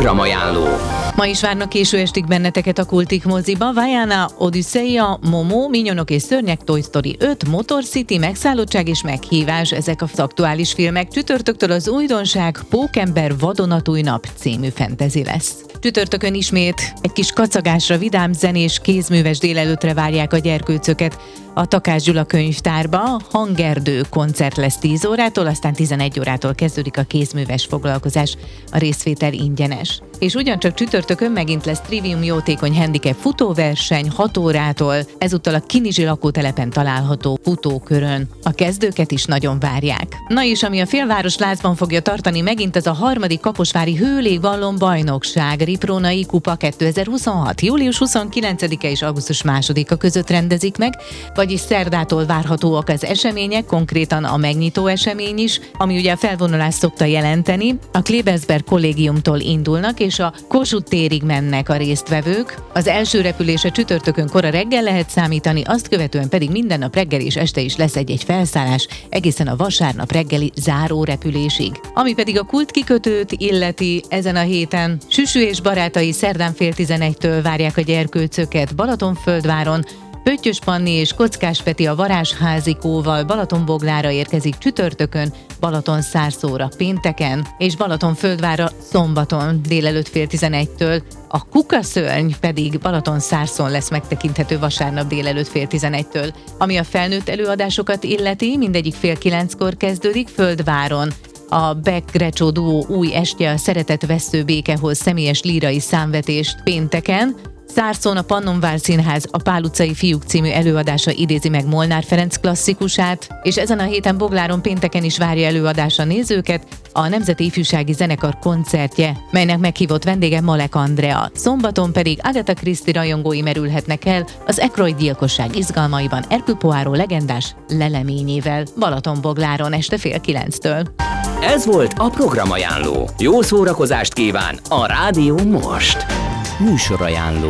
programajánló. Ma is várnak késő estig benneteket a Kultik moziba. Vaiana, Odüsszeia, Momo, Minyonok és Szörnyek, Toy Story 5, Motor City, Megszállottság és Meghívás. Ezek az aktuális filmek. Csütörtöktől az újdonság Pókember vadonatúj nap című fantasy lesz. Csütörtökön ismét egy kis kacagásra, vidám zenés, kézműves délelőttre várják a gyerkőcöket a Takács Gyula könyvtárba. Hangerdő koncert lesz 10 órától, aztán 11 órától kezdődik a kézműves foglalkozás, a részvétel ingyenes. És ugyancsak csütörtökön megint lesz Trivium jótékony handicap futóverseny 6 órától, ezúttal a Kinizsi lakótelepen található futókörön. A kezdőket is nagyon várják. Na és ami a félváros lázban fogja tartani megint, az a 3. kaposvári hőlégballon bajnokság, Riprónai kupa 2026. Július 29-e és augusztus 2-a között rendezik meg, vagyis szerdától várhatóak az események, konkrétan a megnyitó esemény is, ami ugye a felvonulást szokta jelenteni. A Klebersberg kollégiumtól indulnak, és a Kossuth térig mennek a résztvevők. Az első repülése csütörtökön kora reggel lehet számítani, azt követően pedig minden nap reggel és este is lesz egy felszállás, egészen a vasárnap reggeli záró repülésig. Ami pedig a Kult kikötőt illeti, ezen a héten Süsű és barátai szerdán 10:30-től várják a gyerkőcöket Balatonföldváron. Pöttyös Panni és Kockás Peti a Varázsházikóval Balatonboglára érkezik csütörtökön, Balatonszárszóra pénteken, és Balatonföldvárra szombaton délelőtt 10:30-től. A Kukaszörny pedig Balatonszárszón lesz megtekinthető vasárnap délelőtt 10:30-től. Ami a felnőtt előadásokat illeti, mindegyik 8:30-kor kezdődik Földváron. A Beck-Grecsó duó új estje a Szeretet vesző békehoz személyes lírai számvetést pénteken. Szárszón a Pannonvár Színház a Pál utcai fiúk című előadása idézi meg Molnár Ferenc klasszikusát, és ezen a héten Bogláron pénteken is várja előadása nézőket a Nemzeti Ifjúsági Zenekar koncertje, melynek meghívott vendége Malek Andrea. Szombaton pedig Agatha Christie rajongói merülhetnek el az Aykroyd gyilkosság izgalmaiban Hercule Poirot legendás leleményével Balatonbogláron este 8:30-től. Ez volt a programajánló. Jó szórakozást kíván a Rádió most. Műsorajánló.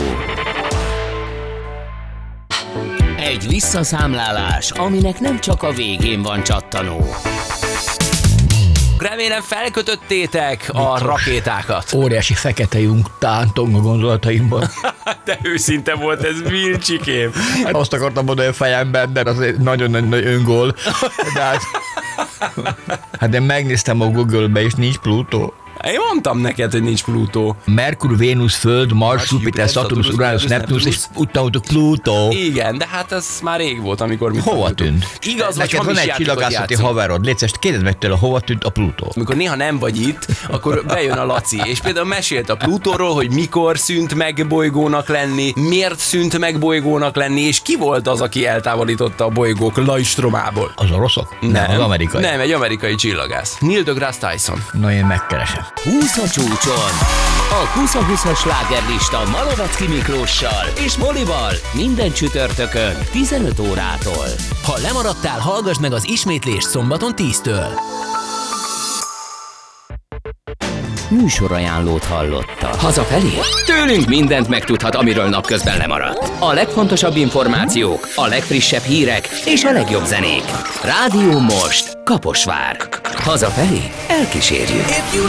Egy visszaszámlálás, aminek nem csak a végén van csattanó. Remélem felkötöttétek a rakétákat. Óriási fekete lyuk tántong a gondolataimban. De őszinte volt ez, Vilcsikém. Azt akartam mondani a fejemben, de az egy nagyon-nagyon öngól. De hát én megnéztem a Google-be, és nincs Plutó. Én mondtam neked, hogy nincs Plutó. Merkur, Vénusz, Föld, Mars, Jupiter, Saturnus, Uranus, Neptunus, és utána Plutó. Igen, de hát ez már rég volt, amikor mi hova tűnt? Igaz, neked van egy csillagászati haverod, légy szíves, kérdezd meg tőle, hova tűnt a Plutó. Amikor néha nem vagy itt, akkor bejön a Laci, és például mesélt a Plutóról, hogy mikor szűnt meg bolygónak lenni, miért szűnt meg bolygónak lenni, és ki volt az, aki eltávolította a bolygók lajstromából. Az oroszok? Nem, az amerikai. Nem, egy amerikai csillagász. Neil deGrasse Tyson. Na, én megkeresem. 20 a csúcson. A 20-20-as slágerlista Malovecki Miklóssal és Molival minden csütörtökön 15 órától. Ha lemaradtál, hallgass meg az ismétlést szombaton 10-től. Műsorajánlót hallotta. Hazafelé? Tőlünk mindent megtudhat, amiről napközben lemaradt. A legfontosabb információk, a legfrissebb hírek és a legjobb zenék. Rádió most. Kaposvár. Hazafelé elkísérjük.